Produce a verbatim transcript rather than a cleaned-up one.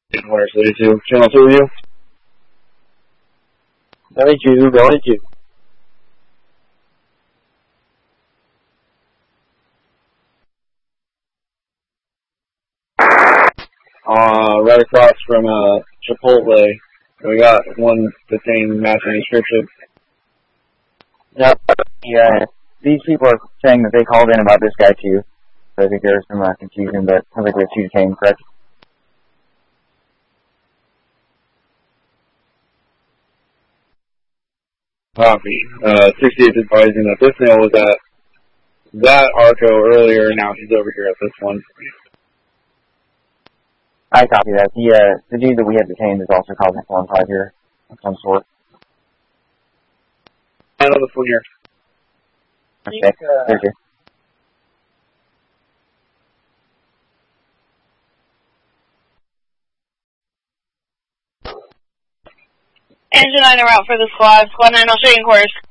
Where's thirty-two? Channel two with you? thirty-two, going to two. Uh, right across from, uh, Chipotle. We got one detained matching description. No, yeah, these people are saying that they called in about this guy too. So I think there's some uh, confusion, but I think we have two detained, correct? Copy. Uh, sixty-eight advising that this male was at that Arco earlier, now he's over here at this one. I copy that. The, uh, the dude that we have detained is also causing foreign five here of some sort. I know this one here. Okay, thank you. Engine nine en route for the squad. Squad nine, I'll show you in quarters.